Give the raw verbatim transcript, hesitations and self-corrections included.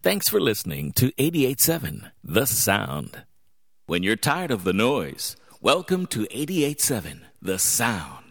Thanks for listening to eighty-eight point seven The Sound. When you're tired of the noise, welcome to eighty-eight point seven The Sound.